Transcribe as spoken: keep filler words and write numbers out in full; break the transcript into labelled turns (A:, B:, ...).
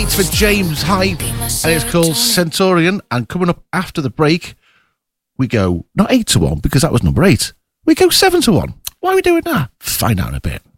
A: It's for James Hype, and it's called Centurion. And coming up after the break, we go not eight to one because that was number eight. We go seven to one. Why are we doing that? Find out in a bit.